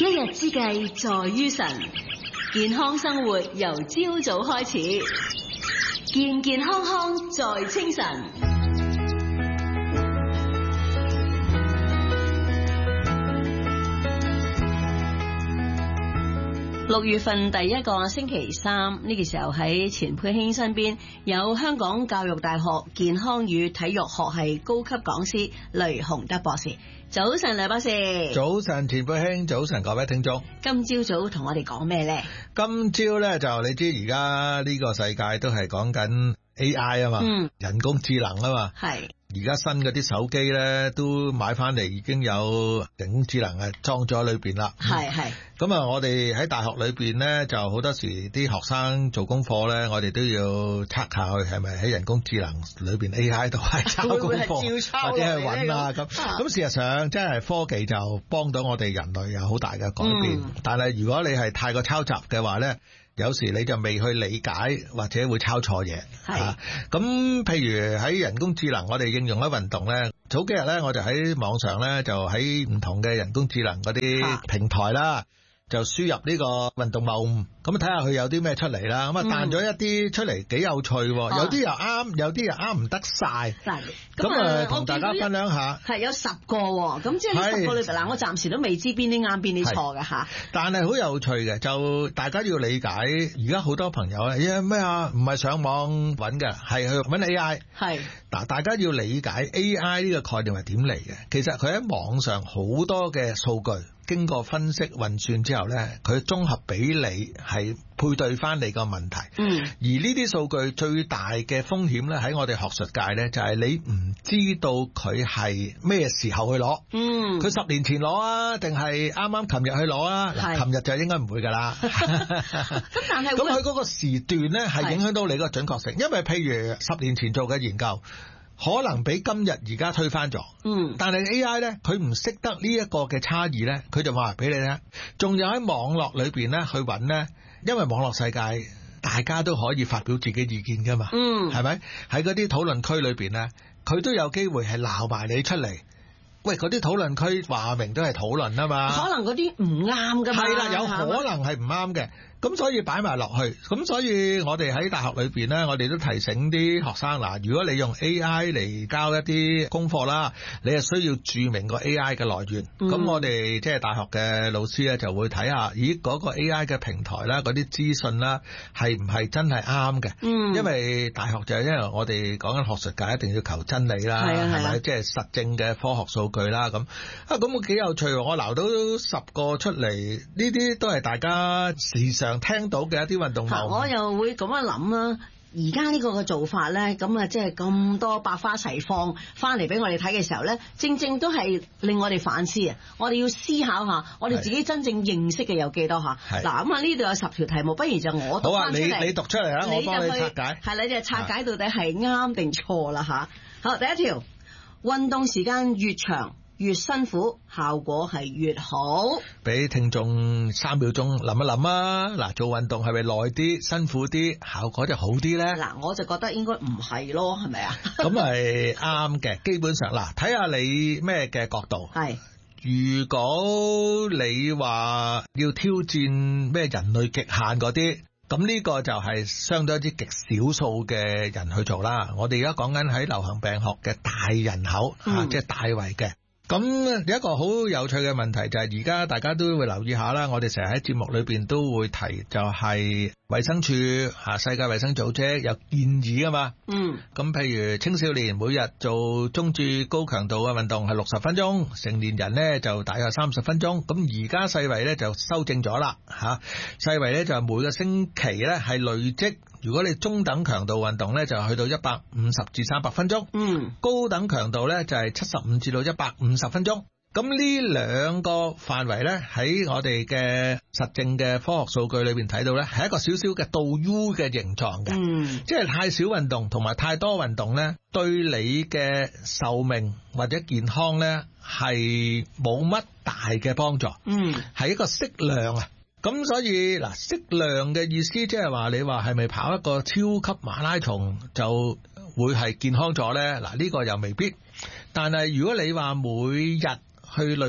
一日之計在於晨，健康生活由朝早開始，健健康康在清晨。6月份第一個星期三呢個時候，喺錢佩卿身邊有香港教育大學健康與體育學系高級講師雷雄德博士。早晨，雷博士。 早晨，錢佩卿。早晨，各位聽眾。 今朝早同我哋講咩呢？ 今朝咧就你知而家呢個世界都係講緊 AI 啊嘛，人工智能啊嘛。係。而家新嗰啲手機咧都買翻嚟已經有人工智能係裝咗喺裏邊啦。係。咁啊，我哋喺大學裏邊咧就好多時啲學生做功課咧，我哋都要測下佢係咪喺人工智能裏邊 AI 度係抄功課，或者係揾啊咁。咁事實上真係科技就幫到我哋人類有好大嘅改變。但係如果你係太過抄襲嘅話咧，有時你就未去理解或者會抄錯嘢。係。咁譬如喺人工智能，我哋應用喺運動咧，早幾日咧我就喺網上咧就喺唔同嘅人工智能嗰啲平台啦。就輸入呢個運動謬誤，咁睇下佢有啲咩出嚟啦。咁啊彈咗一啲出嚟幾有趣，有啲又啱，有啲又啱唔得晒。咁啊同大家分享下。係有10個，咁即係呢10個裏邊嗱，我暫時都未知邊啲啱邊啲錯嘅嚇。但係好有趣嘅，就大家要理解，而家好多朋友咧，咩啊？唔係上網揾嘅，係去揾 AI。係嗱，大家要理解 AI 呢個概念係點嚟嘅。其實佢喺網上好多嘅數據。經過分析運算之後咧，佢綜合俾你係配對翻你個問題。而呢啲數據最大嘅風險咧，喺我哋學術界咧，就係你唔知道佢係咩時候去攞。佢10年前攞啊，定係啱啱琴日去攞啊？嗱，琴日就應該唔會㗎啦。但係咁佢嗰個時段咧，係影響到你個準確性。因為譬如10年前做嘅研究。可能比今日而家推翻咗，但係 AI 咧，佢唔識得呢一個嘅差異咧，佢就話俾你聽。仲有喺網絡裏邊咧去揾咧，因為網絡世界大家都可以發表自己意見噶嘛，係咪？喺嗰啲討論區裏邊咧，佢都有機會係鬧埋你出嚟。喂，嗰啲討論區話明都係討論啊嘛，可能嗰啲唔啱噶嘛，係啦，有可能係唔啱嘅。咁所以擺埋落去，咁所以我哋喺大學裏邊咧，我哋都提醒啲學生嗱，如果你用 AI 嚟交一啲功課啦，你係需要註明個 AI 嘅來源。咁我哋即係大學嘅老師咧，就會睇下，咦嗰個 AI 嘅平台啦，嗰啲資訊啦，係唔係真係啱嘅？因為大學就係因為我哋講緊學術界，一定要求真理啦，係咪？即係實證嘅科學數據啦，咁我幾有趣喎！我撈到10個出嚟，呢啲都係大家時常聽到嘅一啲運動謬誤。我又會咁樣諗啦，而家呢個嘅做法咧，咁啊即係咁多百花齊放翻嚟俾我哋睇嘅時候咧，正正都係令我哋反思啊！我哋要思考下，我哋自己真正認識嘅有幾多嚇？嗱，咁啊呢度有10條題目，不如就我讀翻出嚟。好啊，你讀出嚟啦，我幫你拆解。係，你哋拆解到底係啱定錯啦嚇。好，第一條，運動時間越長，越辛苦，效果係越好。俾聽眾3秒鐘諗一諗啊！嗱，做運動係咪耐啲、辛苦啲，效果就好啲咧？嗱，我就覺得應該唔係咯，係咪啊？咁係啱嘅，基本上嗱，睇下你咩嘅角度。係。如果你話要挑戰咩人類極限嗰啲，咁呢個就係相對一啲極少數嘅人去做啦。我哋而家講緊喺流行病學嘅大人口，即係大圍嘅。咁有一個好有趣嘅問題就係而家大家都會留意下啦，我哋成日喺節目裏邊都會提，就係衛生署世界衛生組織有建議㗎嘛。咁譬如青少年每日做中至高強度嘅運動係60分鐘，成年人呢就大約30分鐘。咁而家世衛呢就修正咗啦，世衛呢就每個星期呢係累積。如果你中等強度運動咧，就去到150至300分鐘。高等強度咧就係75至到150分鐘。咁呢兩個範圍咧，喺我哋嘅實證嘅科學數據裏邊睇到咧，係一個少少嘅倒 U 嘅形狀嘅。即係太少運動同埋太多運動咧，對你嘅壽命或者健康咧係冇乜大嘅幫助。係一個適量啊。咁所以嗱，適量嘅意思即係話你話係咪跑一個超級馬拉松就會係健康咗呢？嗱，呢個又未必。但係如果你話每日去累積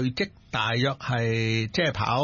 大約係即係跑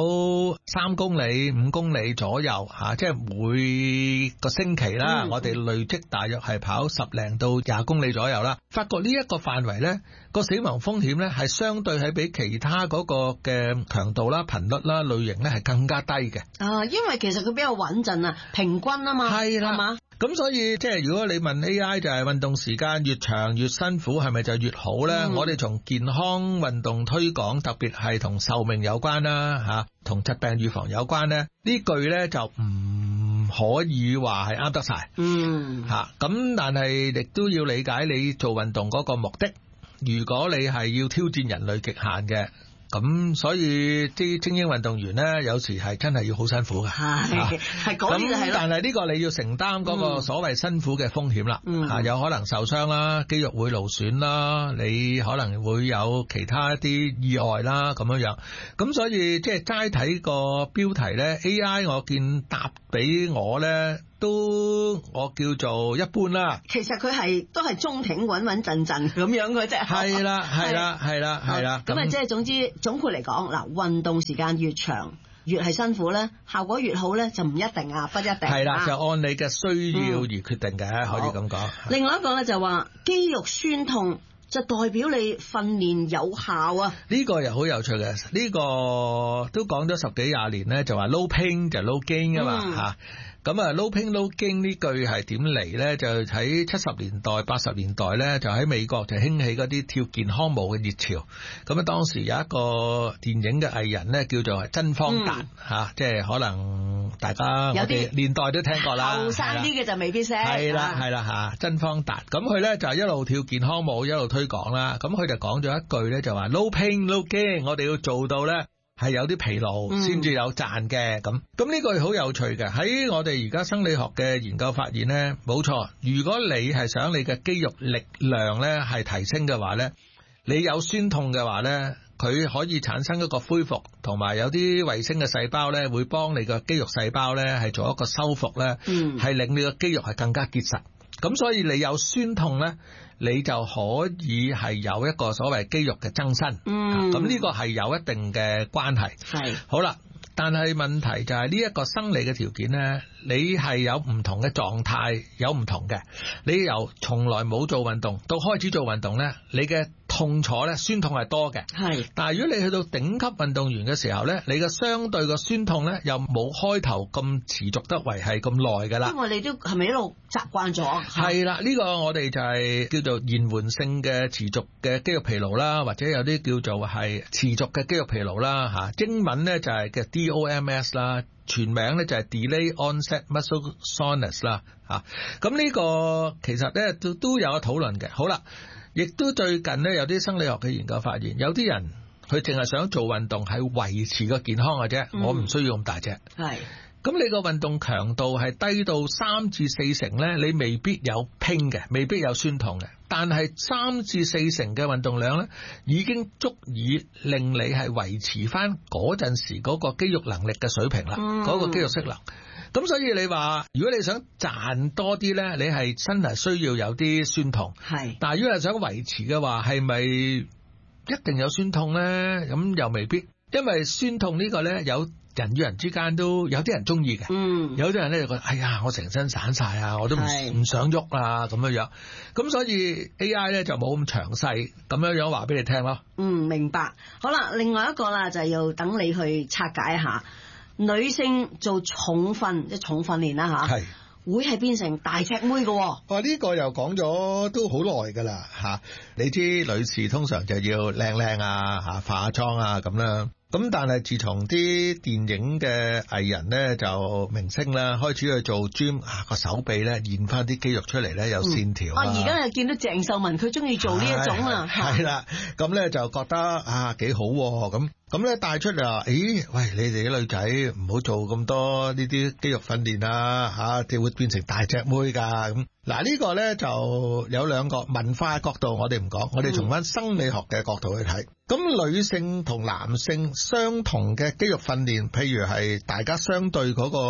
3公里、5公里左右吓，即係每個星期啦，我哋累積大約係跑10零到20公里左右啦。發覺呢一個範圍咧，個死亡風險咧係相對係比其他嗰個嘅強度啦、頻率啦、類型咧係更加低嘅。 因為其實佢比較穩陣啊，平均啊嘛， 係啦，係嘛？咁所以即係如果你問 AI 就係運動時間越長越辛苦係咪就越好咧？我哋從健康運動推廣，特別係同壽命有關啦吓，同疾病預防有關咧，呢句咧就唔可以話係啱得晒。吓，咁但係亦都要理解你做運動嗰個目的。如果你係要挑戰人類極限嘅。咁所以啲精英運動員咧，有時係真係要好辛苦嘅。係嗰啲就係咯。但係呢個你要承擔嗰個所謂辛苦嘅風險啦。有可能受傷啦，肌肉會勞損啦，你可能會有其他一啲意外啦咁樣樣。咁所以即係齋睇個標題咧 ，AI 我見答俾我咧。都我叫做一般啦， 其實佢都係中挺穩穩陣陣咁樣嘅啫。 係啦。 咁啊，即係總之總括嚟講，嗱，運動時間越長越係辛苦咧，效果越好咧就唔一定啊，不一定。係啦， 就按你嘅需要而決定嘅，可以咁講。 另外一個咧就話肌肉酸痛就代表你訓練有效啊。 呢個又好有趣嘅，呢個都講咗10幾20年咧，就話 no pain 就 no gain 啊嘛吓。咁啊 ，no pain no gain 呢句係點嚟咧？就喺70年代、80年代咧，就喺美國就興起嗰啲跳健康舞嘅熱潮。咁啊，當時有一個電影嘅藝人咧，叫做真方達吓，即係可能大家我哋年代都聽過啦。 後生啲嘅就未必識。 係啦吓，真方達。咁佢咧就一路跳健康舞，一路推廣啦。咁佢就講咗一句咧，就話 no pain no gain， 我哋要做到咧。係有啲疲勞先至有賺嘅。咁呢個好有趣嘅。喺我哋而家生理學嘅研究發現呢，冇錯，如果你係想你嘅肌肉力量呢係提升嘅話呢，你有酸痛嘅話呢，佢可以產生一個恢復，同埋有啲衛星嘅細胞呢會幫你嘅肌肉細胞呢係做一個修復呢，係令你嘅肌肉係更加結實。咁所以你有酸痛呢，你就可以係有一個所謂肌肉嘅增生。咁呢個係有一定嘅關係。係好啦，但係問題就係呢一個生理嘅條件呢，你係有唔同嘅狀態，有唔同嘅。你由從來冇做運動到開始做運動呢，你嘅痛楚咧，酸痛係多嘅。係，但係如果你去到頂級運動員嘅時候咧，你嘅相對嘅酸痛咧，又冇開頭咁持續得為係咁耐㗎啦。因為你都係咪一路習慣咗？係啦，呢個我哋就係叫做延緩性嘅持續嘅肌肉疲勞啦，或者有啲叫做係持續嘅肌肉疲勞啦嚇。英文咧就係嘅 DOMS 啦，全名咧就係 Delay Onset Muscle Soreness 啦嚇。咁呢個其實咧都有討論嘅。好啦。亦都最近咧有啲生理學嘅研究發現，有啲人佢淨係想做運動係維持個健康嘅啫，我唔需要咁大隻。係，咁你個運動強度係低到3至4成咧，你未必有拼嘅，未必有酸痛嘅。但係3至4成嘅運動量咧，已經足以令你係維持翻嗰陣時嗰個肌肉能力嘅水平啦，嗰個肌肉適能。咁所以你話，如果你想賺多啲咧，你係真係需要有啲酸痛。係，但係如果係想維持嘅話，係咪一定有酸痛咧？咁又未必，因為酸痛呢個咧，有人與人之間都有啲人中意嘅。有啲人咧就覺得，哎呀，我成身散晒啊，我都唔想喐啊，咁樣樣。咁所以 AI 咧就冇咁詳細咁樣樣話俾你聽咯。明白。好啦，另外一個啦，就要等你去拆解一下。女性做重訓，即係重訓練啦吓，係會係變成大隻妹嘅。呢個又講咗都好耐噶啦吓。你知女士通常就要靚靚啊吓，化下妝啊咁啦。咁但係自從啲電影嘅藝人咧就明星啦，開始去做 gym 個手臂咧現翻啲肌肉出嚟咧，有線條。而家又見到鄭秀文佢中意做呢一種啊。係啦，咁咧就覺得幾好咁咧帶出嚟話，咦喂，你哋啲女仔唔好做咁多呢啲肌肉訓練啊吓，就會變成大隻妹噶咁。嗱呢個咧就有兩個文化角度，我哋唔講，我哋從翻生理學嘅角度去睇。咁女性同男性相同嘅肌肉訓練，譬如係大家相對嗰個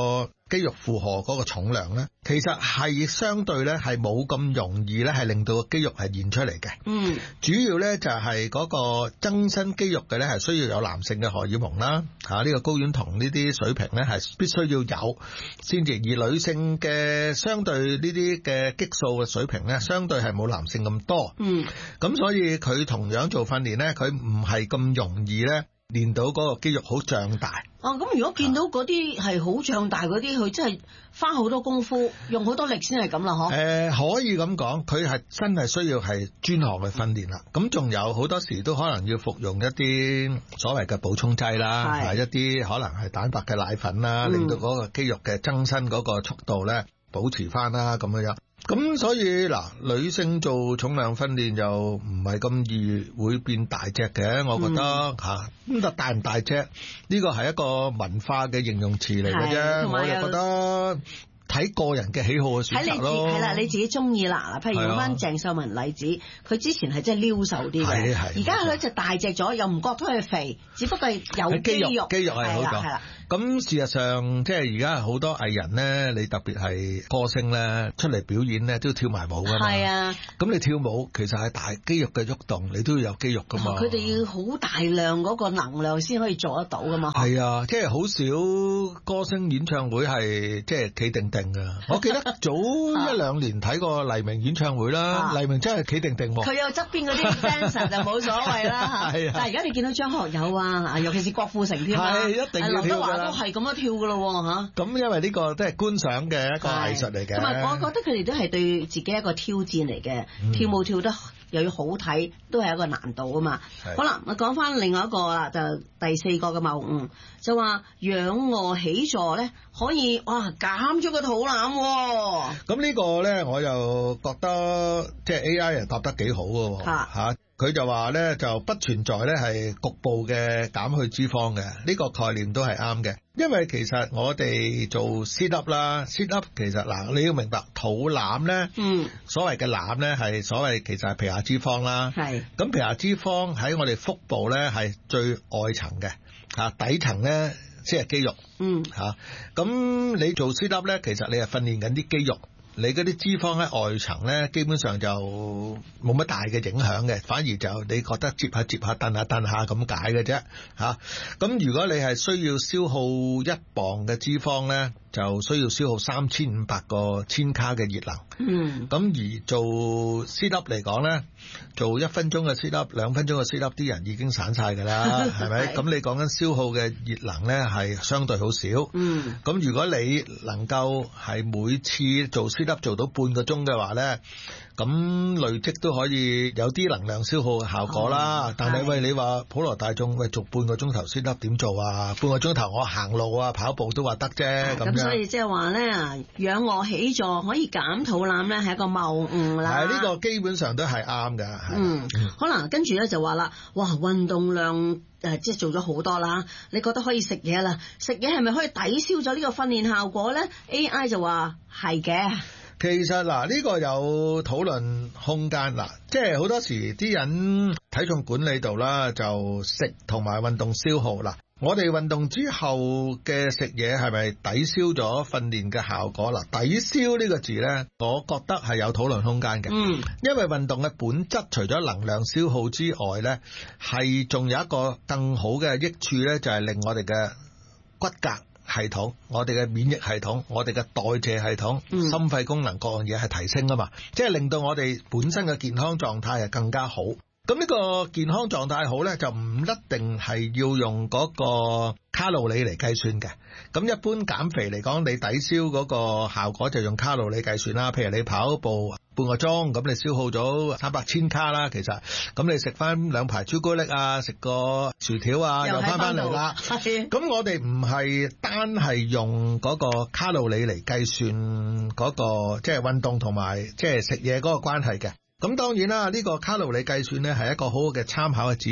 肌肉負荷嗰個重量咧，其實係相對咧係冇咁容易咧係令到個肌肉係現出嚟嘅。主要咧就係嗰個增生肌肉嘅咧係需要有男性嘅荷爾蒙啦，呢個睾丸酮呢啲水平咧係必須要有先至，而女性嘅相對呢啲嘅激素嘅水平咧，相對係冇男性咁多。咁所以佢同樣做訓練咧，佢唔係咁容易咧練到嗰個肌肉好脹大。 咁如果見到嗰啲係好脹大嗰啲，佢真係花好多功夫，用好多力先係咁啦， 可以咁講，佢係真係需要係專項嘅訓練啦。咁仲有好多時都可能要服用一啲所謂嘅補充劑啦，一啲可能係蛋白嘅奶粉啦，令到嗰個肌肉嘅增生嗰個速度咧保持翻啦，咁樣。咁所以嗱，女性做重量訓練又唔係咁易會變大隻嘅，我覺得咁大唔大隻呢個係一個文化嘅形容詞嚟嘅啫，我就覺得睇個人嘅喜好嘅選擇咯。 係啦，你自己中意啦。譬如用翻鄭秀文例子，佢之前係真係撩瘦啲嘅，而家佢就大隻咗，又唔覺得佢肥，只不過係有肌肉。肌肉係好咗。係啦。咁事實上，即係而家好多藝人咧，你特別係歌星咧，出嚟表演咧都要跳埋舞噶嘛。係啊。咁你跳舞其實係大肌肉嘅喐動，你都要有肌肉噶嘛。佢哋要好大量嗰個能量先可以做得到噶嘛。係啊，即係好少歌星演唱會係即係企定定噶。我記得早一兩年睇過黎明演唱會啦，黎明真係企定定喎。佢有側邊嗰啲 dancer 就冇所謂啦。係啊。但係而家你見到張學友啊，尤其是郭富城添啊，係一定要跳。都係咁樣跳噶咯嚇，咁因為呢個都係觀賞嘅一個藝術嚟嘅。同埋我覺得佢哋都係對自己一個挑戰嚟嘅，跳舞跳得又要好睇，都係一個難度啊嘛。好啦，我講翻另外一個啦，就第四個嘅謬誤，就話仰臥起坐咧可以減咗個肚腩喎。咁呢個咧我又覺得即係 AI 人答得幾好嘅嚇。佢就話咧就不存在咧係局部嘅減去脂肪嘅，呢個概念都係啱嘅。因為其實我哋做 sit up 啦，sit up 其實嗱你要明白肚腩咧，所謂嘅腩咧係所謂其實係皮下脂肪啦。係。咁皮下脂肪喺我哋腹部咧係最外層嘅，底層咧先係肌肉。咁你做 sit up 咧，其實你係訓練緊啲肌肉。你嗰啲脂肪喺外層咧，基本上就冇乜大嘅影響嘅，反而就你覺得接下蹬下咁解嘅啫嚇。咁如果你係需要消耗1磅嘅脂肪咧，就需要消耗3500個千卡嘅熱能。咁而做 sit up 嚟講咧，做1分鐘嘅 sit up、2分鐘嘅 sit up，啲人已經散晒㗎啦，係咪？咁你講緊消耗嘅熱能咧係相對好少。咁如果你能夠係每次做 sit up 做到半個鐘嘅話咧，咁累積都可以有啲能量消耗嘅效果啦。但係喂，你話普羅大眾做半個鐘頭 sit up 點做啊？半個鐘頭我行路啊、跑步都話得啫。咁所以即係話咧，仰臥起坐可以減肚腩咧，係一個謬誤啦。係呢個基本上都係啱㗎。可能跟住咧就話啦，哇，運動量即係做咗好多啦，你覺得可以食嘢啦？食嘢係咪可以抵消咗呢個訓練效果咧 ？AI 就話係嘅。其實嗱，呢個有討論空間啦，即係好多時啲人體重管理度啦，就食同埋運動消耗啦。我哋運動之後嘅食嘢係咪抵消咗訓練嘅效果啦？抵消呢個字呢，我覺得係有討論空間嘅。因為運動嘅本質除咗能量消耗之外呢，係仲有一個更好嘅益處呢，就係令我哋嘅骨骼系統、我哋嘅免疫系統、我哋嘅代謝系統、心肺功能各樣嘢係提升啊嘛，即係令到我哋本身嘅健康狀態係更加好。咁呢個健康狀態好呢，就唔一定係要用嗰個卡路里嚟計算嘅。咁一般減肥嚟講，你抵消嗰個效果就用卡路里計算啦。譬如你跑步半個鐘，咁你消耗咗300千卡啦。其實咁你食翻2排朱古力啊，食個薯條啊，又翻嚟啦。咁我哋唔係單係用嗰個卡路里嚟計算嗰個即係運動同埋即係食嘢嗰個關係嘅。咁當然啦，呢個卡路里計算呢係一個好好嘅參考嘅指標，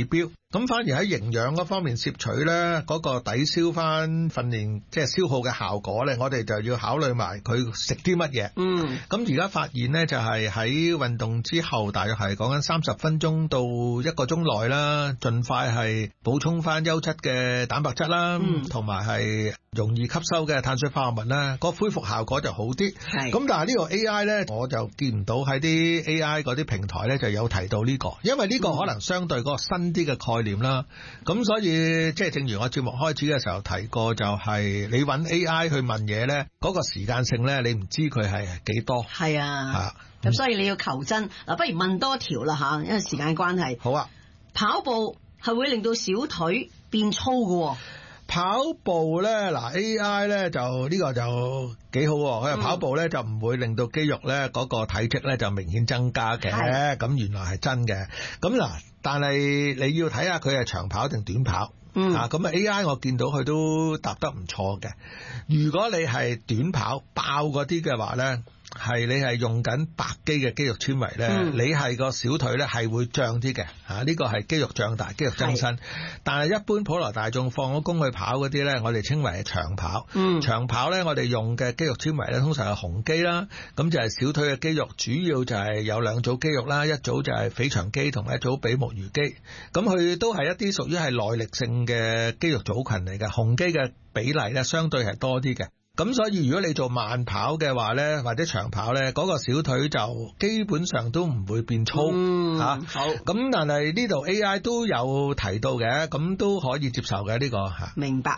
咁反而喺營養嗰方面攝取咧，嗰個抵消翻訓練即係消耗嘅效果咧，我哋就要考慮埋佢食啲乜嘢。咁而家發現咧，就係喺運動之後，大約係講緊30分鐘到1個鐘內啦，盡快係補充翻優質嘅蛋白質啦，同埋係容易吸收嘅碳水化合物啦，個恢復效果就好啲。咁但係呢個 AI 咧，我就見唔到喺啲 AI 嗰啲平台咧就有提到呢個，因為呢個可能相對嗰個新啲嘅概念啦。咁所以即係正如我節目開始嘅時候提過，就係你揾 AI 去問嘢咧，嗰個時間性咧，你唔知佢係幾多。係啊， 咁所以你要求真嗱，不如問多條啦嚇，因為時間關係。 好啊， 跑步係會令到小腿變粗嘅。 跑步咧，嗱 AI 咧就呢個就幾好，佢話跑步咧就唔會令到肌肉咧嗰個體積咧就明顯增加嘅，咁原來係真嘅。咁嗱，但係你要睇下佢係長跑定短跑。咁AI 我見到佢都答得唔錯嘅。如果你係短跑爆嗰啲嘅話咧，係你係用緊白肌嘅肌肉纖維咧，你係個小腿咧係會脹啲嘅，呢個係肌肉脹大、肌肉增生。但係一般普羅大眾放咗工去跑嗰啲咧，我哋稱為係長跑。長跑咧，我哋用嘅肌肉纖維咧，通常係紅肌啦，咁就係小腿嘅肌肉，主要就係有兩組肌肉啦，一組就係腓腸肌同埋一組比目魚肌。咁佢都係一啲屬於係耐力性嘅肌肉組群嚟嘅，紅肌嘅比例咧相對係多啲嘅。咁所以如果你做慢跑嘅話咧，或者長跑咧，嗰個小腿就基本上都唔會變粗。好。咁但係呢度 AI 都有提到嘅，咁都可以接受嘅呢個。明白。